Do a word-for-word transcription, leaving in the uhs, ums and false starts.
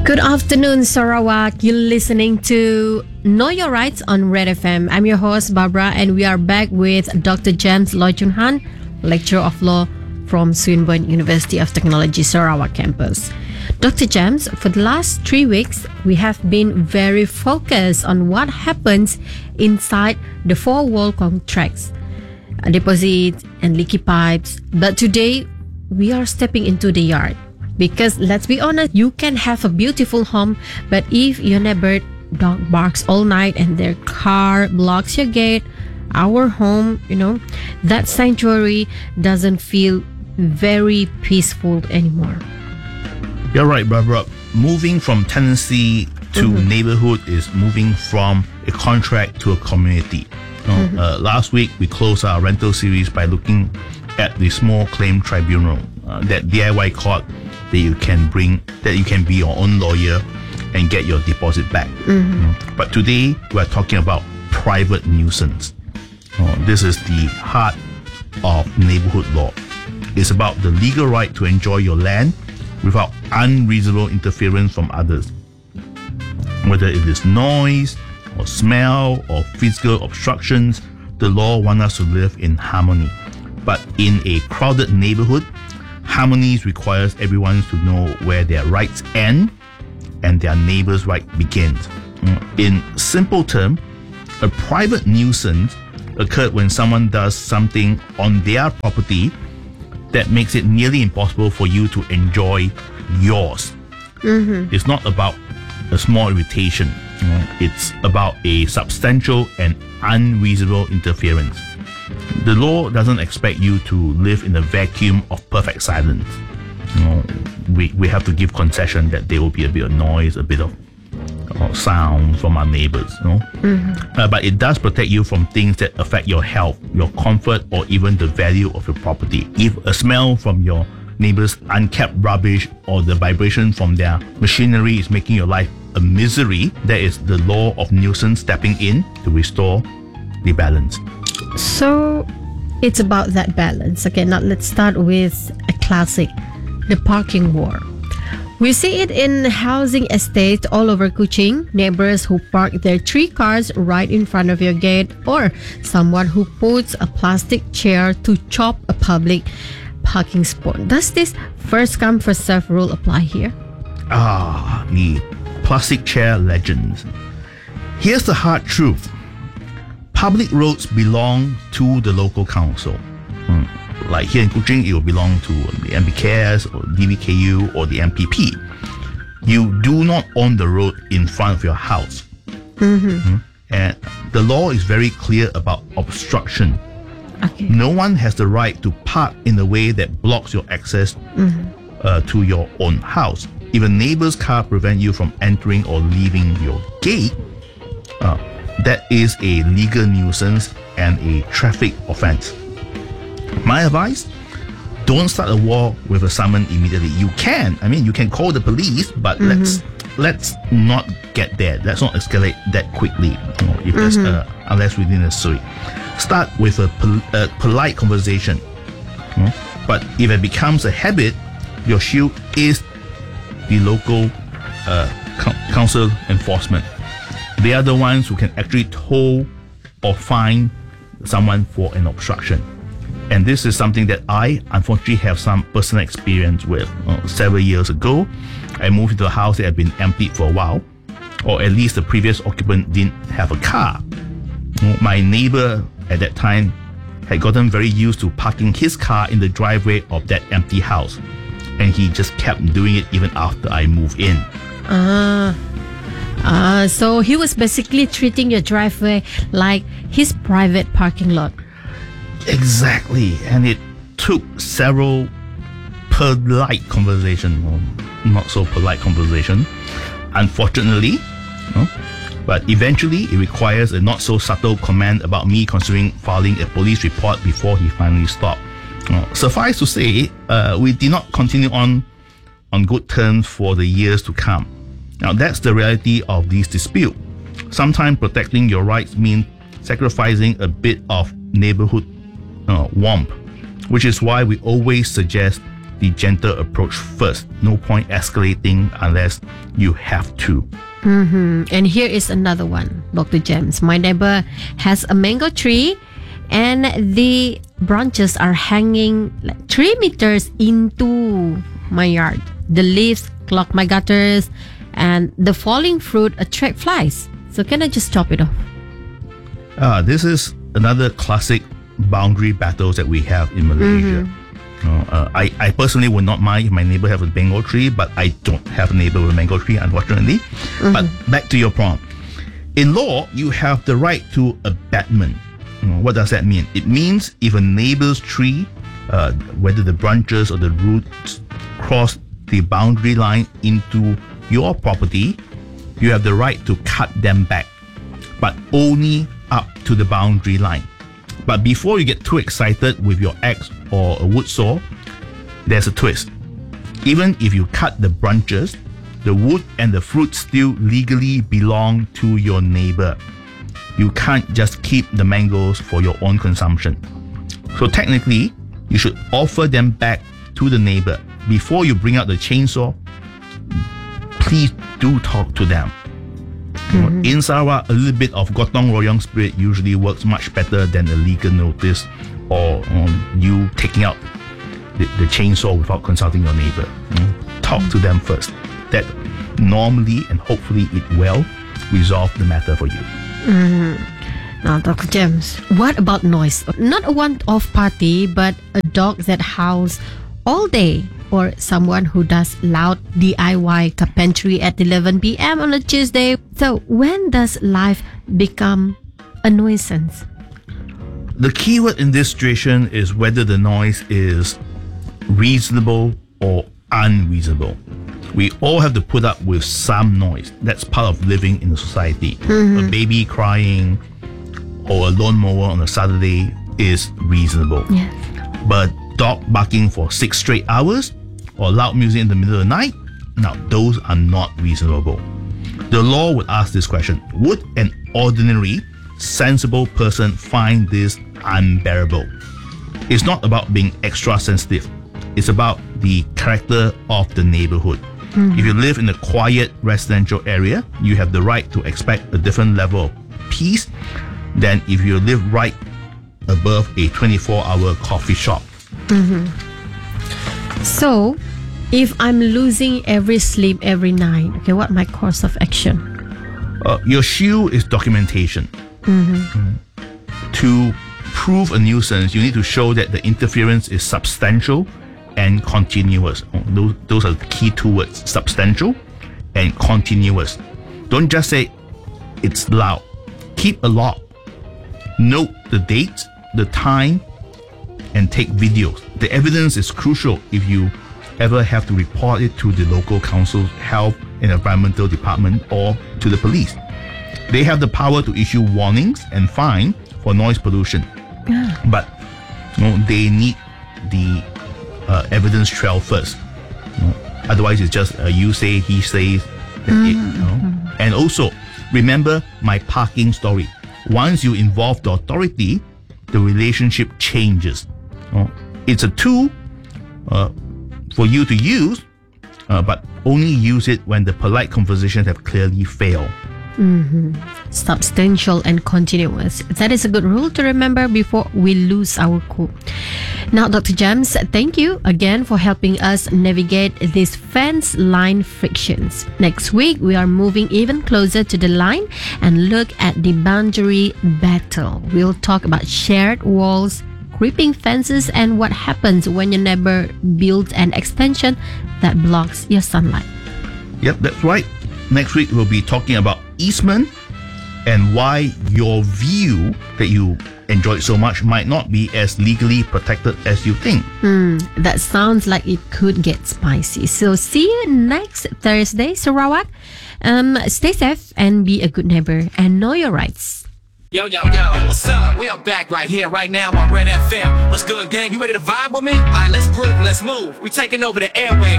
Good afternoon, Sarawak. You're listening to Know Your Rights on Red F M. I'm your host, Barbara, and we are back with Doctor James Loy Chun Han, Lecturer of Law from Swinburne University of Technology, Sarawak campus. Doctor James, for the last three weeks, we have been very focused on what happens inside the four-wall contracts, deposits and leaky pipes. But today, we are stepping into the yard. Because let's be honest, you can have a beautiful home, but if your neighbor dog barks all night and their car blocks your gate, our home, you know, that sanctuary doesn't feel very peaceful anymore. You're right, Barbara. Moving from tenancy to mm-hmm. neighborhood is moving from a contract to a community. You know, mm-hmm. uh, last week, we closed our rental series by looking at the small claim tribunal, uh, that D I Y court that you can bring, that you can be your own lawyer and get your deposit back. Mm-hmm. You know. But today, we're talking about private nuisance. Uh, this is the heart of neighborhood law. It's about the legal right to enjoy your land without unreasonable interference from others. Whether it is noise or smell or physical obstructions, the law wants us to live in harmony. But in a crowded neighborhood, harmony requires everyone to know where their rights end and their neighbor's right begins. In simple terms, a private nuisance occurs when someone does something on their property that makes it nearly impossible for you to enjoy yours. Mm-hmm. It's not about a small irritation. You know, it's about a substantial and unreasonable interference. The law doesn't expect you to live in a vacuum of perfect silence. You know, we, we have to give concession that there will be a bit of noise, a bit of uh, sound from our neighbors. You know? Mm-hmm. uh, but it does protect you from things that affect your health, your comfort, or even the value of your property. If a smell from your neighbor's unkept rubbish or the vibration from their machinery is making your life a misery, that is the law of nuisance stepping in to restore the balance. So it's about that balance. Okay, now let's start with a classic, the parking war. We see it in housing estates all over Kuching. Neighbors who park their three cars right in front of your gate, or someone who puts a plastic chair to chop a public parking spot. Does this first come first serve rule apply here? Ah, the plastic chair legends. Here's the hard truth. Public roads belong to the local council. Hmm. Like here in Kuching, it will belong to the M P K S or D B K U or the M P P. You do not own the road in front of your house. Mm-hmm. Hmm. And the law is very clear about obstruction. Okay. No one has the right to park in a way that blocks your access mm-hmm. uh, to your own house. If a neighbor's car prevents you from entering or leaving your gate, uh, that is a legal nuisance and a traffic offense. My advice, don't start a war with a summon immediately. You can, I mean, you can call the police, but mm-hmm. let's let's not get there. Let's not escalate that quickly, you know, if mm-hmm. uh, unless really necessary. Start with a, pol- a polite conversation. You know? But if it becomes a habit, your shield is the local uh, co- council enforcement. They are the ones who can actually toll or fine someone for an obstruction. And this is something that I unfortunately have some personal experience with. Uh, several years ago, I moved into a house that had been emptied for a while, or at least the previous occupant didn't have a car. My neighbor at that time had gotten very used to parking his car in the driveway of that empty house. And he just kept doing it even after I moved in. Ah. Uh. Uh, so he was basically treating your driveway like his private parking lot. Exactly. And it took several polite conversation, or not so polite conversation, unfortunately. You know, but eventually it requires a not so subtle comment about me considering filing a police report before he finally stopped. Uh, suffice to say, uh, we did not continue on on good terms for the years to come. Now, that's the reality of this dispute. Sometimes protecting your rights means sacrificing a bit of neighborhood uh, warmth, which is why we always suggest the gentle approach first. No point escalating unless you have to. Mm-hmm. And here is another one, Doctor James. My neighbor has a mango tree and the branches are hanging like three meters into my yard. The leaves clog my gutters and the falling fruit attract flies. So can I just chop it off? Uh, this is another classic boundary battles that we have in Malaysia. Mm-hmm. Uh, uh, I, I personally would not mind if my neighbor have a mango tree, but I don't have a neighbor with a mango tree, unfortunately. Mm-hmm. But back to your point. In law, you have the right to abetment. You know, what does that mean? It means if a neighbor's tree, uh, whether the branches or the roots cross the boundary line into your property, you have the right to cut them back, but only up to the boundary line. But before you get too excited with your axe or a wood saw, there's a twist. Even if you cut the branches, the wood and the fruit still legally belong to your neighbor. You can't just keep the mangoes for your own consumption. So technically, you should offer them back to the neighbor. Before you bring out the chainsaw, please do talk to them. Mm-hmm. In Sarawak, a little bit of gotong royong spirit usually works much better than a legal notice or um, you taking out the, the chainsaw without consulting your neighbor. Mm? Talk mm-hmm. to them first. That normally and hopefully it will resolve the matter for you. Mm-hmm. Now, Doctor James, what about noise? Not a one-off party, but a dog that howls all day, or someone who does loud D I Y carpentry at eleven p.m. on a Tuesday. So when does life become a nuisance? The keyword in this situation is whether the noise is reasonable or unreasonable. We all have to put up with some noise. That's part of living in a society. Mm-hmm. A baby crying or a lawnmower on a Saturday is reasonable. Yes. But dog barking for six straight hours or loud music in the middle of the night, now those are not reasonable. The law would ask this question: would an ordinary, sensible person find this unbearable? It's not about being extra sensitive. It's about the character of the neighborhood. Mm-hmm. If you live in a quiet residential area, you have the right to expect a different level of peace than if you live right above a twenty-four hour coffee shop. Mm-hmm. So, if I'm losing every sleep every night, okay, what my course of action? Uh, your shield is documentation. Mm-hmm. Mm. To prove a nuisance, you need to show that the interference is substantial and continuous. Those, those are the key two words: substantial and continuous. Don't just say it's loud. Keep a log. Note the date, the time, and take videos. The evidence is crucial if you ever have to report it to the local council's health and environmental department or to the police. They have the power to issue warnings and fine for noise pollution. Yeah. But you know, they need the uh, evidence trail first. You know, otherwise, it's just uh, you say, he says. That's mm-hmm. it, you know? And also, remember my parking story. Once you involve the authority, the relationship changes. You know? It's a tool uh, for you to use, uh, but only use it when the polite conversations have clearly failed. Mm-hmm. Substantial and continuous. That is a good rule to remember before we lose our cool. Now, Doctor James, thank you again for helping us navigate these fence line frictions. Next week, we are moving even closer to the line and look at the boundary battle. We'll talk about shared walls, creeping fences, and what happens when your neighbor builds an extension that blocks your sunlight. Yep, that's right. Next week, we'll be talking about easement and why your view that you enjoyed so much might not be as legally protected as you think. Hmm, that sounds like it could get spicy. So see you next Thursday, Sarawak. Um, stay safe and be a good neighbor and know your rights. Yo, yo, yo, what's up? We are back right here, right now on Red F M. What's good, gang? You ready to vibe with me? All right, let's groove, let's move. We taking over the airwaves.